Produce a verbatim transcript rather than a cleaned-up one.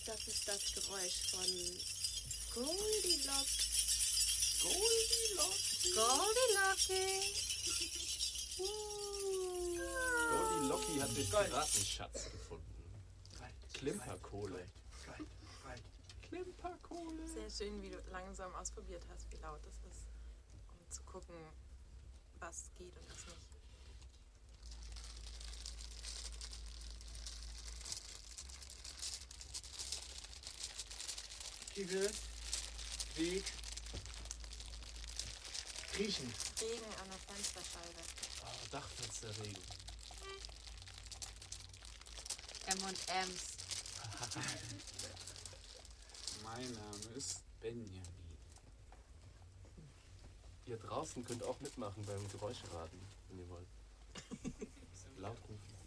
das ist das Geräusch von Goldilocks. Goldilocks. Goldilocki. Goldilocki hat den Piratenschatz gefunden. Klimperkohle. Klimperkohle. Sehr schön, wie du langsam ausprobiert hast, wie laut es ist, um zu gucken, was geht und was nicht. Diese Weg riechen. Regen an der Fensterscheibe. Oh, Dachfensterregen. M und M's. Mein Name ist Benjamin. Ihr draußen könnt auch mitmachen beim Geräuscheraten, wenn ihr wollt. Laut rufen.